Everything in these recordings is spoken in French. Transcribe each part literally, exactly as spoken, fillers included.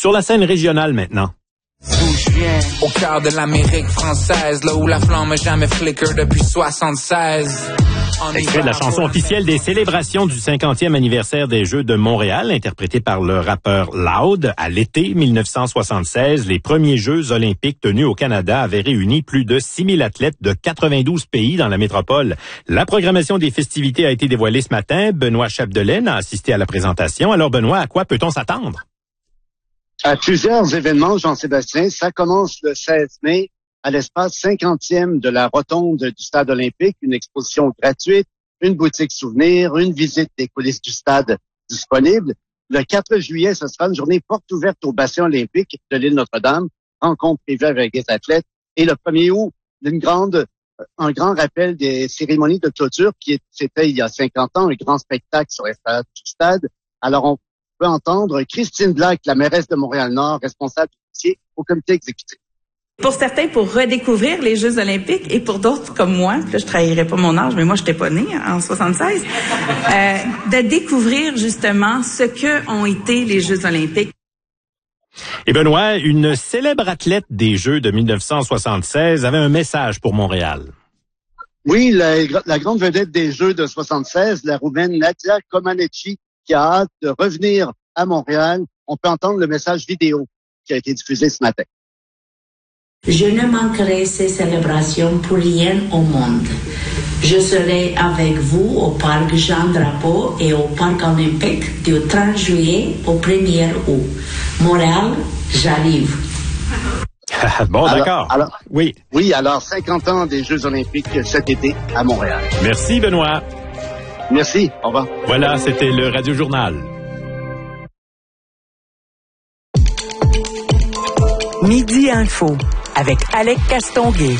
Sur la scène régionale maintenant. D'où je viens, au cœur de l'Amérique française, là où la flamme n'a jamais flicker depuis soixante-seize. Extrait de la chanson officielle des célébrations du cinquantième anniversaire des Jeux de Montréal, interprétée par le rappeur Loud. À l'été dix-neuf cent soixante-seize, les premiers Jeux olympiques tenus au Canada avaient réuni plus de six mille athlètes de quatre-vingt-douze pays dans la métropole. La programmation des festivités a été dévoilée ce matin. Benoît Chapdelaine a assisté à la présentation. Alors Benoît, à quoi peut-on s'attendre? À plusieurs événements, Jean-Sébastien. Ça commence le seize mai à l'espace cinquantième de la rotonde du stade olympique, une exposition gratuite, une boutique souvenir, une visite des coulisses du stade disponible. Le quatre juillet, ce sera une journée porte ouverte au bassin olympique de l'île Notre-Dame, rencontre prévue avec les athlètes. Et le premier août, une grande, un grand rappel des cérémonies de clôture qui c'était il y a cinquante ans, un grand spectacle sur l'espace du stade. Alors, on peut entendre Christine Black, la mairesse de Montréal-Nord, responsable du dossier au comité exécutif. Pour certains, pour redécouvrir les Jeux olympiques, et pour d'autres comme moi, là, je trahirais pas mon âge, mais moi, je n'étais pas née en soixante-seize, euh, de découvrir justement ce que ont été les Jeux olympiques. Et Benoît, une célèbre athlète des Jeux de dix-neuf cent soixante-seize avait un message pour Montréal. Oui, la, la grande vedette des Jeux de soixante-seize, la Roumaine Nadia Comaneci, qui a hâte de revenir à Montréal. On peut entendre le message vidéo qui a été diffusé ce matin. Je ne manquerai ces célébrations pour rien au monde. Je serai avec vous au parc Jean-Drapeau et au parc olympique du trente juillet au premier août. Montréal, j'arrive. Bon, alors, d'accord. Alors, oui. Oui, alors cinquante ans des Jeux olympiques cet été à Montréal. Merci, Benoît. Merci. Au revoir. Voilà, c'était le Radio Journal. Midi Info avec Alec Castonguay.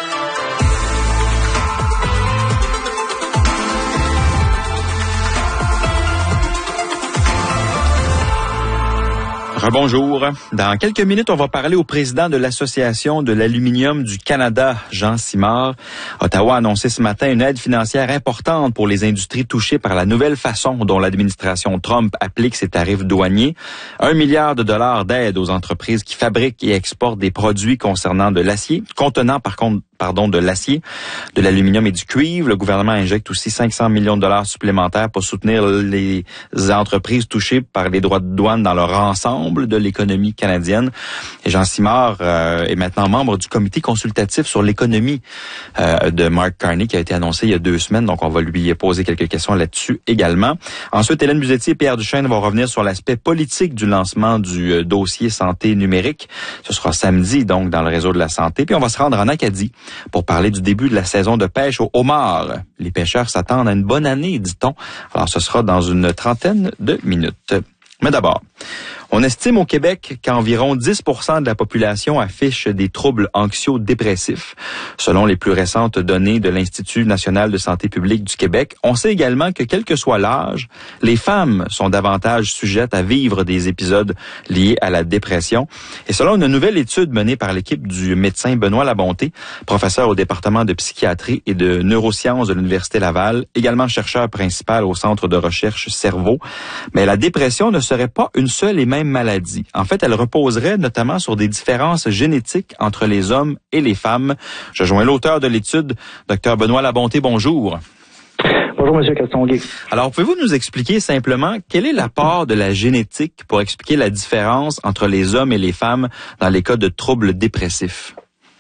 Rebonjour. Dans quelques minutes, on va parler au président de l'Association de l'aluminium du Canada, Jean Simard. Ottawa a annoncé ce matin une aide financière importante pour les industries touchées par la nouvelle façon dont l'administration Trump applique ses tarifs douaniers. Un milliard de dollars d'aide aux entreprises qui fabriquent et exportent des produits concernant de l'acier, contenant par contre pardon, de l'acier, de l'aluminium et du cuivre. Le gouvernement injecte aussi cinq cents millions de dollars supplémentaires pour soutenir les entreprises touchées par les droits de douane dans leur ensemble de l'économie canadienne. Et Jean Simard euh, est maintenant membre du comité consultatif sur l'économie euh, de Mark Carney qui a été annoncé il y a deux semaines. Donc, on va lui poser quelques questions là-dessus également. Ensuite, Hélène Buzetier et Pierre Duchesne vont revenir sur l'aspect politique du lancement du euh, dossier santé numérique. Ce sera samedi, donc, dans le réseau de la santé. Puis, on va se rendre en Acadie pour parler du début de la saison de pêche au homard. Les pêcheurs s'attendent à une bonne année, dit-on. Alors, ce sera dans une trentaine de minutes. Mais d'abord, on estime au Québec qu'environ dix pour cent de la population affiche des troubles anxio-dépressifs, selon les plus récentes données de l'Institut national de santé publique du Québec. On sait également que, quel que soit l'âge, les femmes sont davantage sujettes à vivre des épisodes liés à la dépression. Et selon une nouvelle étude menée par l'équipe du médecin Benoît Labonté, professeur au département de psychiatrie et de neurosciences de l'Université Laval, également chercheur principal au Centre de recherche Cerveau, mais la dépression ne serait pas une seule et même maladie. En fait, elle reposerait notamment sur des différences génétiques entre les hommes et les femmes. Je joins l'auteur de l'étude, Dr Benoît Labonté. Bonjour. Bonjour, M. Castonguay. Alors, pouvez-vous nous expliquer simplement quel est l'apport de la génétique pour expliquer la différence entre les hommes et les femmes dans les cas de troubles dépressifs?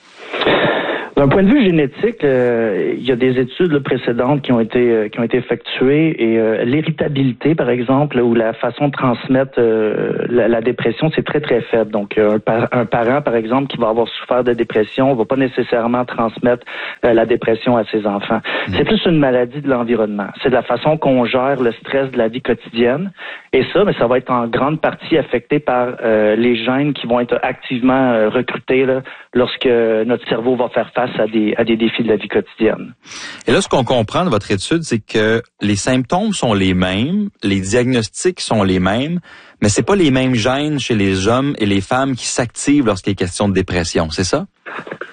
D'un point de vue génétique, euh, il y a des études là, précédentes qui ont été euh, qui ont été effectuées et euh, l'héritabilité, par exemple, ou la façon de transmettre euh, la, la dépression, c'est très très faible. Donc, euh, un, par, un parent, par exemple, qui va avoir souffert de dépression, va pas nécessairement transmettre euh, la dépression à ses enfants. Mmh. C'est plus une maladie de l'environnement. C'est de la façon qu'on gère le stress de la vie quotidienne. Et ça, mais ça va être en grande partie affecté par euh, les gènes qui vont être activement euh, recrutés là, lorsque notre cerveau va faire face à des, à des défis de la vie quotidienne. Et là, ce qu'on comprend de votre étude, c'est que les symptômes sont les mêmes, les diagnostics sont les mêmes, mais c'est pas les mêmes gènes chez les hommes et les femmes qui s'activent lorsqu'il est question de dépression, c'est ça?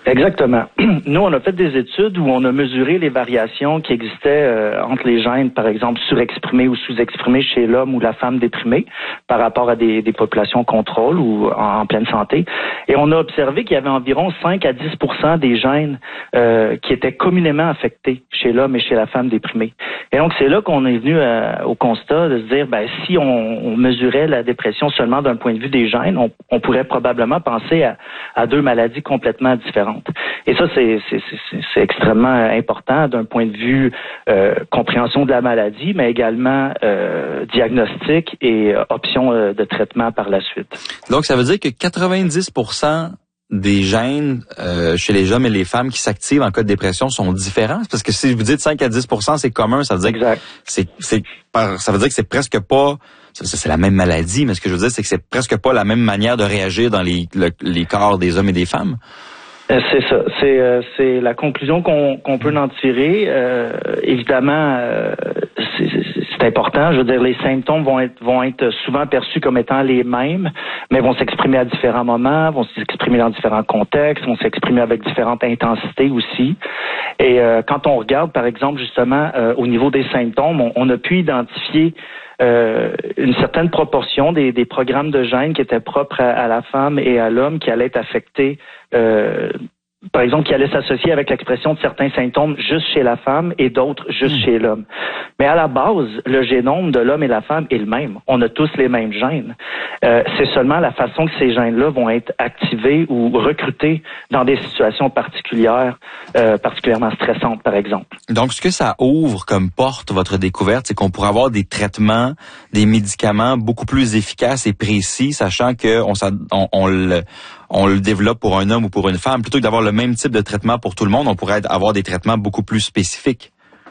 Exactement. Nous, on a fait des études où on a mesuré les variations qui existaient euh, entre les gènes, par exemple, surexprimés ou sous-exprimés chez l'homme ou la femme déprimée par rapport à des, des populations contrôle ou en, en pleine santé. Et on a observé qu'il y avait environ cinq à dix pour cent des gènes euh, qui étaient communément affectés chez l'homme et chez la femme déprimée. Et donc, c'est là qu'on est venu euh, au constat de se dire, ben, si on, on mesurait la dépression seulement d'un point de vue des gènes, on, on pourrait probablement penser à, à deux maladies complètement différentes. Et ça, c'est, c'est, c'est, c'est extrêmement important d'un point de vue euh, compréhension de la maladie, mais également euh, diagnostic et euh, option euh, de traitement par la suite. Donc, ça veut dire que quatre-vingt-dix pour cent des gènes euh, chez les hommes et les femmes qui s'activent en cas de dépression sont différents? Parce que si vous dites cinq à dix pour cent, c'est commun, ça veut dire exact. que c'est, c'est ça veut dire que c'est presque pas c'est la même maladie, mais ce que je veux dire, c'est que c'est presque pas la même manière de réagir dans les, le, les corps des hommes et des femmes. C'est ça. C'est euh, c'est la conclusion qu'on qu'on peut en tirer. Euh, évidemment, euh, c'est, c'est important. Je veux dire, les symptômes vont être vont être souvent perçus comme étant les mêmes, mais vont s'exprimer à différents moments, vont s'exprimer dans différents contextes, vont s'exprimer avec différentes intensités aussi. Et euh, quand on regarde, par exemple, justement, euh, au niveau des symptômes, on, on a pu identifier Euh, une certaine proportion des, des programmes de gènes qui étaient propres à, à la femme et à l'homme qui allaient être affectés, euh, par exemple, qui allaient s'associer avec l'expression de certains symptômes juste chez la femme et d'autres juste mmh. chez l'homme. Mais à la base, le génome de l'homme et la femme est le même. On a tous les mêmes gènes. Euh, c'est seulement la façon que ces gènes-là vont être activés ou recrutés dans des situations particulières, euh, particulièrement stressantes, par exemple. Donc, ce que ça ouvre comme porte, votre découverte, c'est qu'on pourrait avoir des traitements, des médicaments beaucoup plus efficaces et précis, sachant que on, on, on le on le développe pour un homme ou pour une femme, plutôt que d'avoir le même type de traitement pour tout le monde, on pourrait avoir des traitements beaucoup plus spécifiques.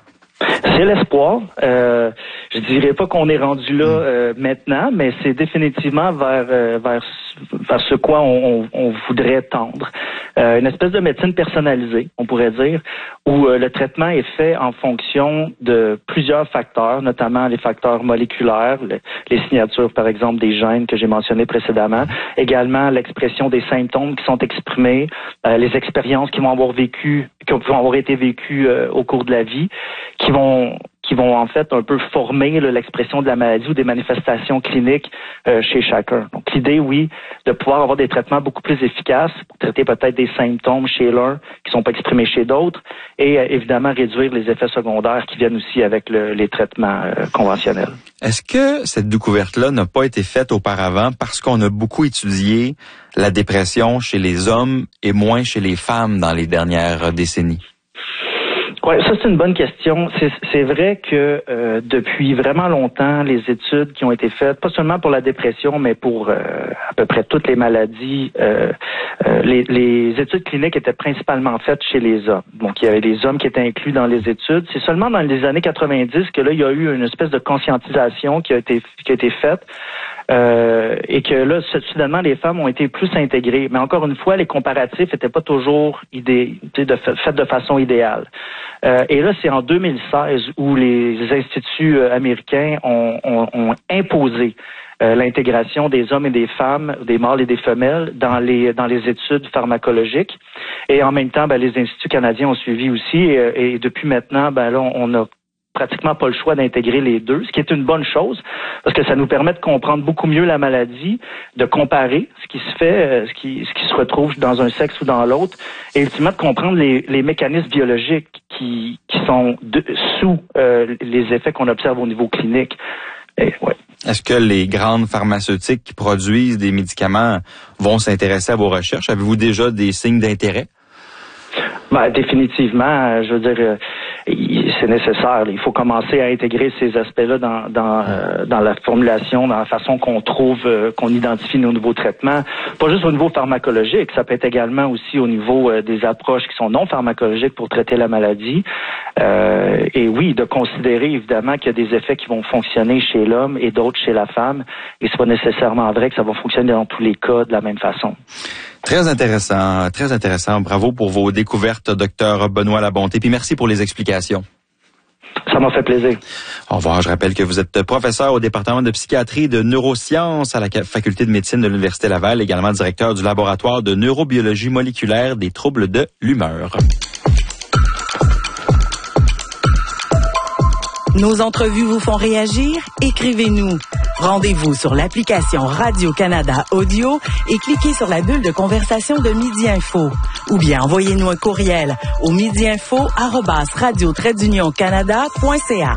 C'est l'espoir. Euh, je dirais pas qu'on est rendu là euh, maintenant, mais c'est définitivement vers euh, vers vers ce quoi on, on, on voudrait tendre. Euh, une espèce de médecine personnalisée, on pourrait dire, où euh, le traitement est fait en fonction de plusieurs facteurs, notamment les facteurs moléculaires, le, les signatures, par exemple, des gènes que j'ai mentionnés précédemment, également l'expression des symptômes qui sont exprimés, euh, les expériences qui vont avoir vécu, qui vont avoir été vécues euh, au cours de la vie, qui vont qui vont en fait un peu former là, l'expression de la maladie ou des manifestations cliniques euh, chez chacun. Donc l'idée, oui, de pouvoir avoir des traitements beaucoup plus efficaces pour traiter peut-être des symptômes chez l'un qui sont pas exprimés chez d'autres et euh, évidemment réduire les effets secondaires qui viennent aussi avec le, les traitements euh, conventionnels. Est-ce que cette découverte-là n'a pas été faite auparavant parce qu'on a beaucoup étudié la dépression chez les hommes et moins chez les femmes dans les dernières décennies? Ouais, ça c'est une bonne question. C'est, c'est vrai que euh, depuis vraiment longtemps, les études qui ont été faites, pas seulement pour la dépression, mais pour euh, à peu près toutes les maladies, euh, euh, les, les études cliniques étaient principalement faites chez les hommes. Donc il y avait les hommes qui étaient inclus dans les études. C'est seulement dans les années quatre-vingt-dix que là il y a eu une espèce de conscientisation qui a été qui a été faite. Euh, et que là, soudainement, les femmes ont été plus intégrées. Mais encore une fois, les comparatifs n'étaient pas toujours idé- de, faits de façon idéale. Euh, et là, c'est en deux mille seize où les instituts américains ont, ont, ont imposé euh, l'intégration des hommes et des femmes, des mâles et des femelles dans les dans les études pharmacologiques. Et en même temps, ben, les instituts canadiens ont suivi aussi. Et, et depuis maintenant, ben là, on a pratiquement pas le choix d'intégrer les deux, ce qui est une bonne chose, parce que ça nous permet de comprendre beaucoup mieux la maladie, de comparer ce qui se fait, ce qui, ce qui se retrouve dans un sexe ou dans l'autre, et ultimement de comprendre les, les mécanismes biologiques qui, qui sont de, sous euh, les effets qu'on observe au niveau clinique. Et, ouais. Est-ce que les grandes pharmaceutiques qui produisent des médicaments vont s'intéresser à vos recherches? Avez-vous déjà des signes d'intérêt? Ben, définitivement, je veux dire, euh, c'est nécessaire. Il faut commencer à intégrer ces aspects-là dans dans, euh, dans la formulation, dans la façon qu'on trouve, euh, qu'on identifie nos nouveaux traitements. Pas juste au niveau pharmacologique, ça peut être également aussi au niveau euh, des approches qui sont non pharmacologiques pour traiter la maladie. Euh, et oui, de considérer évidemment qu'il y a des effets qui vont fonctionner chez l'homme et d'autres chez la femme. Et c'est pas nécessairement vrai que ça va fonctionner dans tous les cas de la même façon. Très intéressant, très intéressant. Bravo pour vos découvertes, docteur Benoît Labonté. Puis merci pour les explications. Ça m'a fait plaisir. Au revoir. Je rappelle que vous êtes professeur au département de psychiatrie et de neurosciences à la faculté de médecine de l'Université Laval, également directeur du laboratoire de neurobiologie moléculaire des troubles de l'humeur. Nos entrevues vous font réagir? Écrivez-nous. Rendez-vous sur l'application Radio-Canada Audio et cliquez sur la bulle de conversation de Midi Info. Ou bien envoyez-nous un courriel au midiinfo arobase radio trait d'union canada point c a.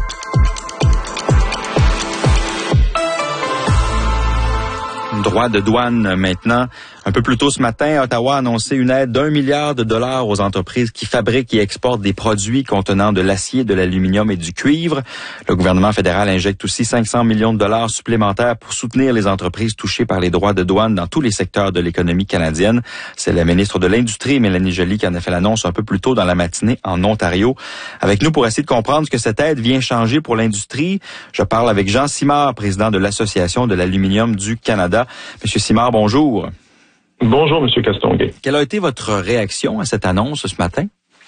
Droit de douane maintenant. Un peu plus tôt ce matin, Ottawa a annoncé une aide d'un milliard de dollars aux entreprises qui fabriquent et exportent des produits contenant de l'acier, de l'aluminium et du cuivre. Le gouvernement fédéral injecte aussi cinq cents millions de dollars supplémentaires pour soutenir les entreprises touchées par les droits de douane dans tous les secteurs de l'économie canadienne. C'est la ministre de l'Industrie, Mélanie Joly, qui en a fait l'annonce un peu plus tôt dans la matinée en Ontario. Avec nous pour essayer de comprendre ce que cette aide vient changer pour l'industrie, je parle avec Jean Simard, président de l'Association de l'aluminium du Canada. Monsieur Simard, bonjour. Bonjour, M. Castonguay. Quelle a été votre réaction à cette annonce ce matin?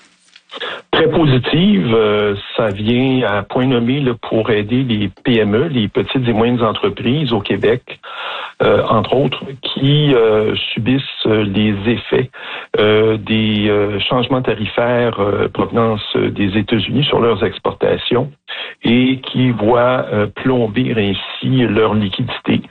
Très positive. Euh, ça vient à point nommé là, pour aider les P M E, les petites et moyennes entreprises au Québec, euh, entre autres, qui euh, subissent les effets euh, des euh, changements tarifaires euh, provenance des États-Unis sur leurs exportations et qui voient euh, plomber ainsi leur liquidité.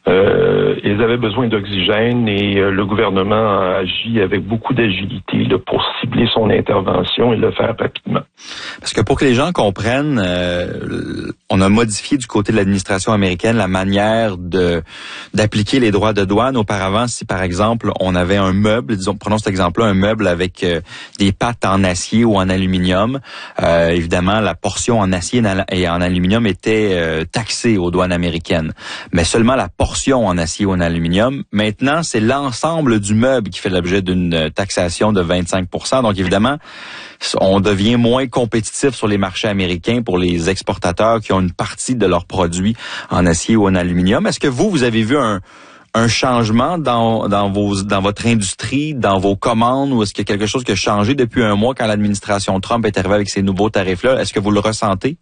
Euh, ils avaient besoin d'oxygène et euh, le gouvernement a agi avec beaucoup d'agilité là, pour cibler son intervention et le faire rapidement. Parce que pour que les gens comprennent, euh, on a modifié du côté de l'administration américaine la manière de d'appliquer les droits de douane. Auparavant, si par exemple on avait un meuble, disons, prenons cet exemple-là, un meuble avec euh, des pattes en acier ou en aluminium, euh, évidemment la portion en acier et en aluminium était euh, taxée aux douanes américaines. Mais seulement la portion en acier ou en aluminium. Maintenant, c'est l'ensemble du meuble qui fait l'objet d'une taxation de vingt-cinq pour cent. Donc évidemment, on devient moins compétitif sur les marchés américains pour les exportateurs qui ont une partie de leurs produits en acier ou en aluminium. Est-ce que vous, vous avez vu un, un changement dans, dans, vos, dans votre industrie, dans vos commandes, ou est-ce qu'il y a quelque chose qui a changé depuis un mois quand l'administration Trump est arrivée avec ces nouveaux tarifs-là? Est-ce que vous le ressentez?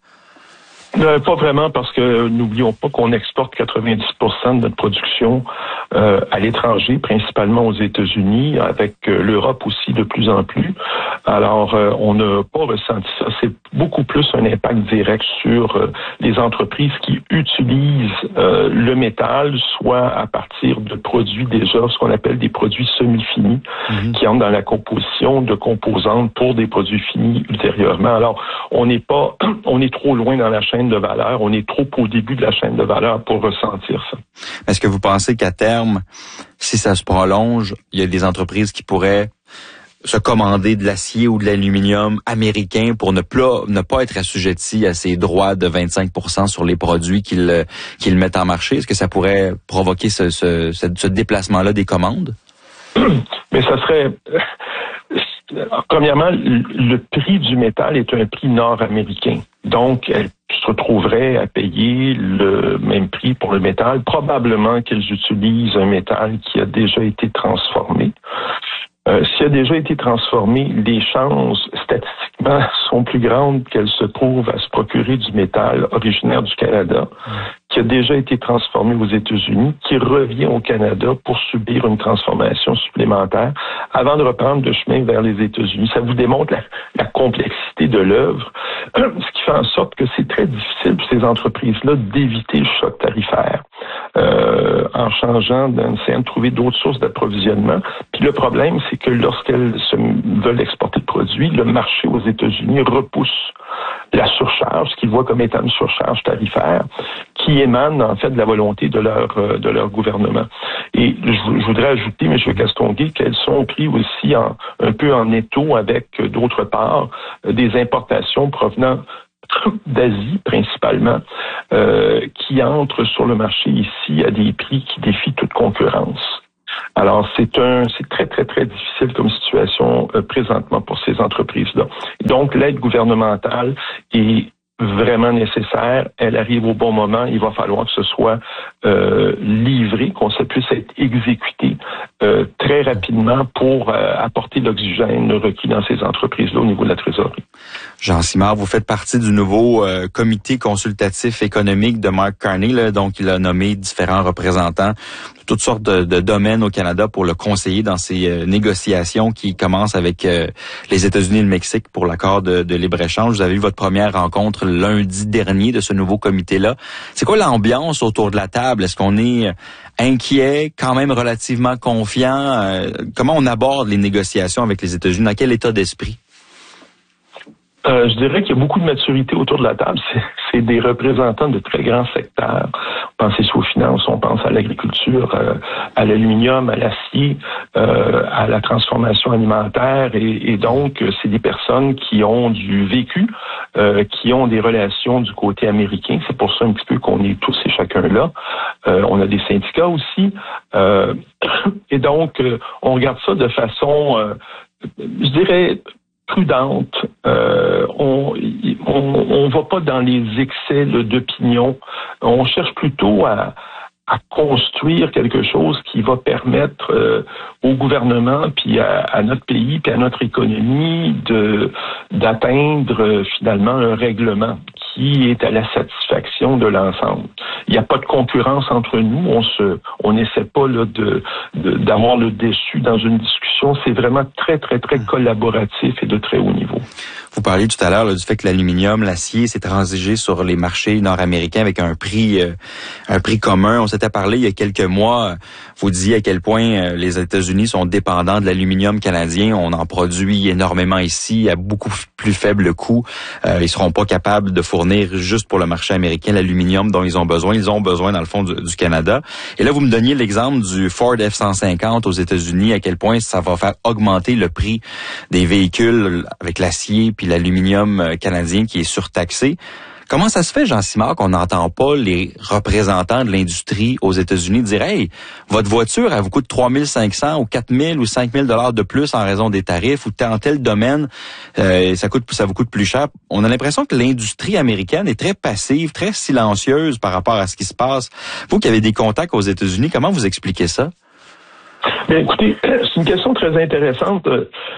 Euh, pas vraiment, parce que n'oublions pas qu'on exporte quatre-vingt-dix pour cent de notre production euh, à l'étranger, principalement aux États-Unis, avec euh, l'Europe aussi de plus en plus. Alors, euh, on n'a pas ressenti ça. C'est beaucoup plus un impact direct sur euh, les entreprises qui utilisent euh, le métal, soit à partir de produits déjà, ce qu'on appelle des produits semi-finis, mm-hmm. qui entrent dans la composition de composantes pour des produits finis ultérieurement. Alors, on n'est pas, on est trop loin dans la chaîne de valeur, on est trop au début de la chaîne de valeur pour ressentir ça. Est-ce que vous pensez qu'à terme, si ça se prolonge, il y a des entreprises qui pourraient se commander de l'acier ou de l'aluminium américain pour ne, pla- ne pas être assujettis à ces droits de vingt-cinq pour cent sur les produits qu'ils, qu'ils mettent en marché? Est-ce que ça pourrait provoquer ce, ce, ce, ce déplacement-là des commandes? Mais ça serait... Premièrement, le prix du métal est un prix nord-américain. Donc, elle se retrouverait à payer le même prix pour le métal. Probablement qu'elles utilisent un métal qui a déjà été transformé. Euh, s'il a déjà été transformé, les chances statistiquement sont plus grandes qu'elle se trouve à se procurer du métal originaire du Canada, qui a déjà été transformé aux États-Unis, qui revient au Canada pour subir une transformation supplémentaire avant de reprendre le chemin vers les États-Unis. Ça vous démontre la, la complexité de l'œuvre, ce qui fait en sorte que c'est très difficile pour ces entreprises-là d'éviter le choc tarifaire euh, en changeant, d'essayer de trouver d'autres sources d'approvisionnement. Puis le problème, c'est que lorsqu'elles se veulent exporter de produits, le marché aux États-Unis repousse la surcharge, ce qu'ils voient comme étant une surcharge tarifaire, qui émane en fait de la volonté de leur de leur gouvernement. Et je, je voudrais ajouter, M. Castonguay, qu'elles sont prises aussi en, un peu en étau avec, d'autre part, des importations provenant d'Asie principalement, euh, qui entrent sur le marché ici à des prix qui défient toute concurrence. Alors, c'est un, c'est très, très, très difficile comme situation euh, présentement pour ces entreprises-là. Donc, l'aide gouvernementale est vraiment nécessaire. Elle arrive au bon moment. Il va falloir que ce soit euh, livré, qu'on ça puisse être exécuté euh, très rapidement pour euh, apporter l'oxygène requis dans ces entreprises-là au niveau de la trésorerie. Jean Simard, vous faites partie du nouveau euh, comité consultatif économique de Mark Carney, là, donc il a nommé différents représentants de toutes sortes de, de domaines au Canada pour le conseiller dans ces euh, négociations qui commencent avec euh, les États-Unis et le Mexique pour l'accord de, de libre-échange. Vous avez eu votre première rencontre lundi dernier de ce nouveau comité-là. C'est quoi l'ambiance autour de la table? Est-ce qu'on est inquiet, quand même relativement confiant? Euh, comment on aborde les négociations avec les États-Unis? Dans quel état d'esprit? Euh, je dirais qu'il y a beaucoup de maturité autour de la table. C'est, c'est des représentants de très grands secteurs. On pense aux finances, on pense à l'agriculture, euh, à l'aluminium, à l'acier, euh, à la transformation alimentaire. Et, et donc, c'est des personnes qui ont du vécu, euh, qui ont des relations du côté américain. C'est pour ça un petit peu qu'on est tous et chacun là. Euh, on a des syndicats aussi. Euh, et donc, euh, on regarde ça de façon, euh, je dirais, prudente. Euh, on, on on va pas dans les excès là, d'opinion. On cherche plutôt à à construire quelque chose qui va permettre euh, au gouvernement puis à, à notre pays puis à notre économie de d'atteindre euh, finalement un règlement qui est à la satisfaction de l'ensemble. Il n'y a pas de concurrence entre nous. On se, on n'essaie pas là de, de d'avoir le dessus dans une discussion. C'est vraiment très très très collaboratif et de très haut niveau. Vous parliez tout à l'heure là, du fait que l'aluminium, l'acier s'est transigé sur les marchés nord-américains avec un prix, euh, un prix commun. On s'était parlé il y a quelques mois. Vous disiez à quel point euh, les États-Unis sont dépendants de l'aluminium canadien. On en produit énormément ici à beaucoup plus faible coût. Euh, ils seront pas capables de fournir juste pour le marché américain l'aluminium dont ils ont besoin. Ils ont besoin dans le fond du, du Canada. Et là, vous me donniez l'exemple du Ford F cent cinquante aux États-Unis. À quel point ça va faire augmenter le prix des véhicules avec l'acier puis l'aluminium canadien qui est surtaxé. Comment ça se fait, Jean Simard, qu'on n'entend pas les représentants de l'industrie aux États-Unis dire « Hey, votre voiture, elle vous coûte trois mille cinq cents ou quatre mille ou cinq mille dollars de plus en raison des tarifs ou dans tel domaine, euh, ça coûte, ça vous coûte plus cher. » On a l'impression que l'industrie américaine est très passive, très silencieuse par rapport à ce qui se passe. Vous qui avez des contacts aux États-Unis, comment vous expliquez ça? Bien, écoutez, c'est une question très intéressante.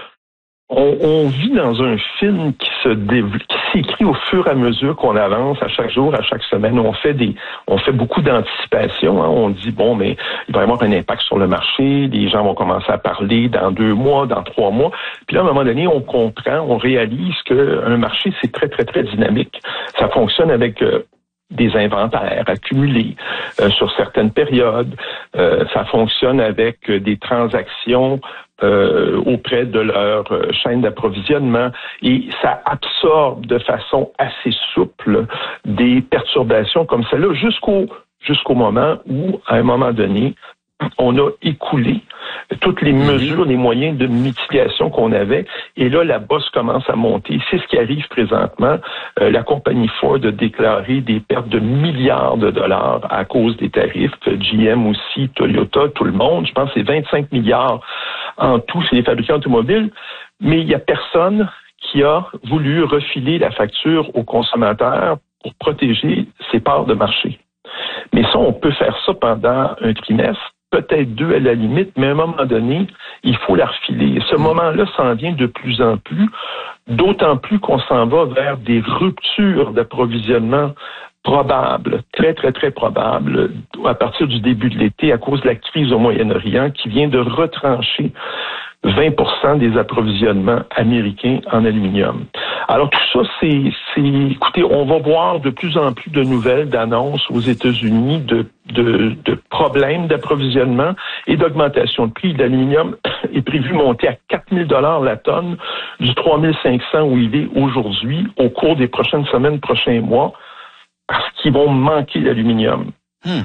On, on vit dans un film qui se développe, qui s'écrit au fur et à mesure qu'on avance, à chaque jour, à chaque semaine. On fait des, on fait beaucoup d'anticipation. Hein. On dit bon, mais il va y avoir un impact sur le marché. Les gens vont commencer à parler dans deux mois, dans trois mois. Puis là, à un moment donné, on comprend, on réalise que un marché c'est très très très dynamique. Ça fonctionne avec euh, des inventaires accumulés euh, sur certaines périodes. Euh, ça fonctionne avec euh, des transactions euh, auprès de leur euh, chaîne d'approvisionnement et ça absorbe de façon assez souple des perturbations comme celle-là jusqu'au jusqu'au moment où, à un moment donné, on a écoulé toutes les mesures, les moyens de mitigation qu'on avait. Et là, la bosse commence à monter. C'est ce qui arrive présentement. Euh, la compagnie Ford a déclaré des pertes de milliards de dollars à cause des tarifs. G M aussi, Toyota, tout le monde. Je pense que c'est vingt-cinq milliards en tout chez les fabricants automobiles. Mais il n'y a personne qui a voulu refiler la facture aux consommateurs pour protéger ses parts de marché. Mais ça, on peut faire ça pendant un trimestre, peut-être deux à la limite, mais à un moment donné, il faut la refiler. Et ce moment-là s'en vient de plus en plus, d'autant plus qu'on s'en va vers des ruptures d'approvisionnement probables, très, très, très probables, à partir du début de l'été, à cause de la crise au Moyen-Orient, qui vient de retrancher vingt pour cent des approvisionnements américains en aluminium. Alors tout ça, c'est, c'est, écoutez, on va voir de plus en plus de nouvelles, d'annonces aux États-Unis de, de, de problèmes d'approvisionnement et d'augmentation de prix. L'aluminium est prévu monter à quatre mille dollars la tonne du trois mille cinq cents où il est aujourd'hui au cours des prochaines semaines, prochains mois, parce qu'ils vont manquer d'aluminium. Hmm.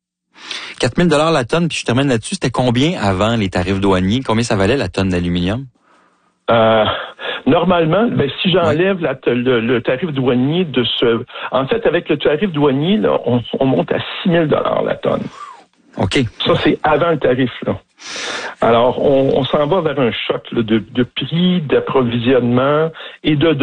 quatre mille dollars la tonne, puis je termine là-dessus. C'était combien avant les tarifs douaniers? Combien ça valait la tonne d'aluminium? Euh, normalement, ben, si j'enlève la, le, le tarif douanier de ce... En fait, avec le tarif douanier, là, on, on monte à six mille dollars la tonne. OK. Ça, c'est avant le tarif, là. Alors, on, on s'en va vers un choc là, de, de prix, d'approvisionnement et de